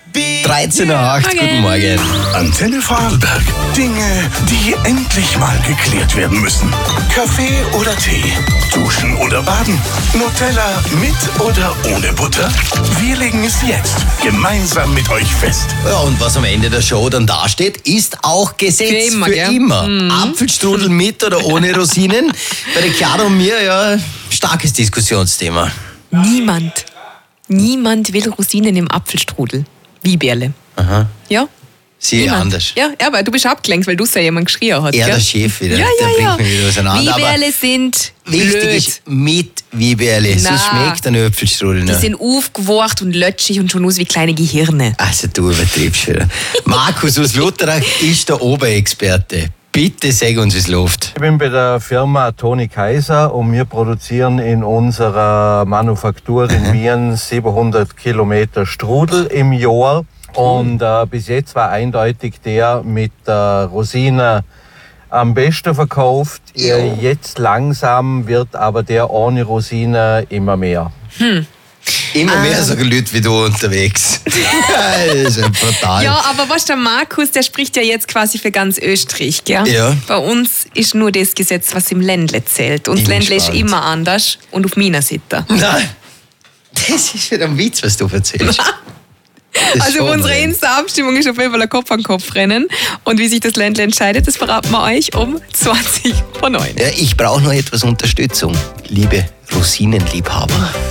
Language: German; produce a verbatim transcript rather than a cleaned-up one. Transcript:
dreizehn Uhr acht, guten Morgen. Antenne Vorarlberg. Dinge, die endlich mal geklärt werden müssen. Kaffee oder Tee? Duschen oder baden? Nutella mit oder ohne Butter? Wir legen es jetzt gemeinsam mit euch fest. Ja, und was am Ende der Show dann dasteht, ist auch Gesetz Für immer, für gell? immer. Mhm. Apfelstrudel mit oder ohne Rosinen? Bei der Chiara und mir, ja, starkes Diskussionsthema. Niemand, niemand will Rosinen im Apfelstrudel. Wie Bärle. Aha. Ja? Sie Niemand. anders. Ja, ja, weil du bist abgelenkt, weil du ja jemand geschrien hast. Er, gell? der Chef wieder, Ja, der ja, ja. bringt mich wieder auseinander. Aber Wieberle sind wichtig blöd. ist mit Wieberle, so Na. schmeckt ein Äpfelstrudel. Die Ne? sind aufgewacht und lötschig und schon aus wie kleine Gehirne. Also du übertreibst wieder. Markus aus Lutherach ist der Oberexperte. Bitte sag uns, wie es läuft. Ich bin bei der Firma Toni Kaiser und wir produzieren in unserer Manufaktur in Wien siebenhundert Kilometer Strudel im Jahr. Und äh, bis jetzt war eindeutig der mit der Rosine am besten verkauft. Äh, jetzt langsam wird aber der ohne Rosine immer mehr. Hm. Immer mehr Ah. sagen Leute wie du unterwegs. Das ist ja brutal. Ja, aber was der Markus, der spricht ja jetzt quasi für ganz Österreich, gell? Ja. Bei uns ist nur das Gesetz, was im Ländle zählt. Und Bin das Ländle ist gespannt. immer anders und auf meiner Seite. Nein, das ist wieder ein Witz, was du erzählst. Das Also schon, unsere Mann. Insta-Abstimmung ist auf jeden Fall ein Kopf-an-Kopf-Rennen. Und wie sich das Ländle entscheidet, das verraten wir euch um zwanzig vor neun. Ja, ich brauche noch etwas Unterstützung, liebe Rosinenliebhaber.